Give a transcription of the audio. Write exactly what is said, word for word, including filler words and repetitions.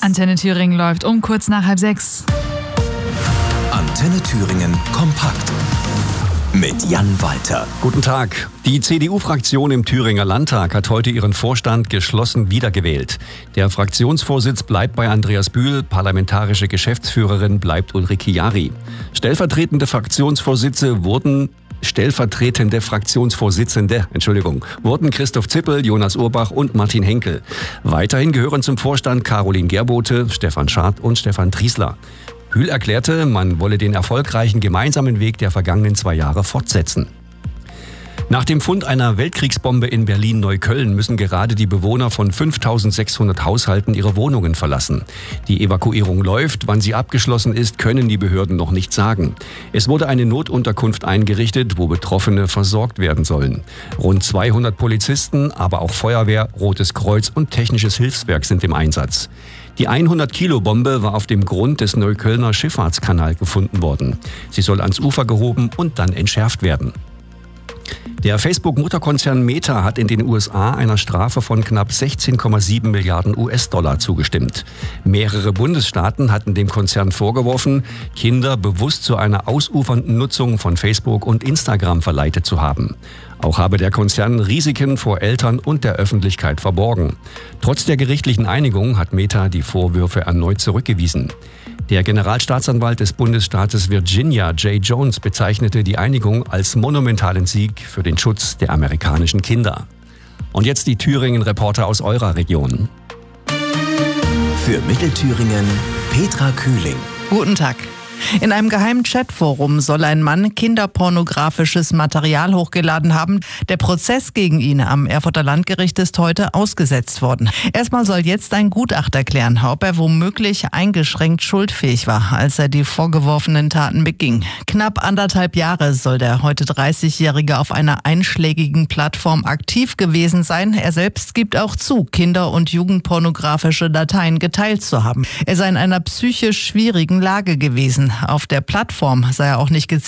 Antenne Thüringen läuft um kurz nach halb sechs. Antenne Thüringen kompakt mit Jan Walter. Guten Tag. Die C D U-Fraktion im Thüringer Landtag hat heute ihren Vorstand geschlossen wiedergewählt. Der Fraktionsvorsitz bleibt bei Andreas Bühl, parlamentarische Geschäftsführerin bleibt Ulrike Jari. Stellvertretende Fraktionsvorsitze wurden Stellvertretende Fraktionsvorsitzende, Entschuldigung, wurden Christoph Zippel, Jonas Urbach und Martin Henkel. Weiterhin gehören zum Vorstand Caroline Gerbote, Stefan Schad und Stefan Triesler. Bühl erklärte, man wolle den erfolgreichen gemeinsamen Weg der vergangenen zwei Jahre fortsetzen. Nach dem Fund einer Weltkriegsbombe in Berlin-Neukölln müssen gerade die Bewohner von fünftausendsechshundert Haushalten ihre Wohnungen verlassen. Die Evakuierung läuft. Wann sie abgeschlossen ist, können die Behörden noch nicht sagen. Es wurde eine Notunterkunft eingerichtet, wo Betroffene versorgt werden sollen. Rund zweihundert Polizisten, aber auch Feuerwehr, Rotes Kreuz und Technisches Hilfswerk sind im Einsatz. Die hundert-Kilo-Bombe war auf dem Grund des Neuköllner Schifffahrtskanals gefunden worden. Sie soll ans Ufer gehoben und dann entschärft werden. Der Facebook-Mutterkonzern Meta hat in den U S A einer Strafe von knapp sechzehn Komma sieben Milliarden U S-Dollar zugestimmt. Mehrere Bundesstaaten hatten dem Konzern vorgeworfen, Kinder bewusst zu einer ausufernden Nutzung von Facebook und Instagram verleitet zu haben. Auch habe der Konzern Risiken vor Eltern und der Öffentlichkeit verborgen. Trotz der gerichtlichen Einigung hat Meta die Vorwürfe erneut zurückgewiesen. Der Generalstaatsanwalt des Bundesstaates Virginia, Jay Jones, bezeichnete die Einigung als monumentalen Sieg für den Schutz der amerikanischen Kinder. Und jetzt die Thüringen-Reporter aus eurer Region. Für Mittelthüringen Petra Kühling. Guten Tag. In einem geheimen Chatforum soll ein Mann kinderpornografisches Material hochgeladen haben. Der Prozess gegen ihn am Erfurter Landgericht ist heute ausgesetzt worden. Erstmal soll jetzt ein Gutachter klären, ob er womöglich eingeschränkt schuldfähig war, als er die vorgeworfenen Taten beging. Knapp anderthalb Jahre soll der heute dreißigjährige auf einer einschlägigen Plattform aktiv gewesen sein. Er selbst gibt auch zu, kinder- und jugendpornografische Dateien geteilt zu haben. Er sei in einer psychisch schwierigen Lage gewesen. Auf der Plattform sei er auch nicht gezielt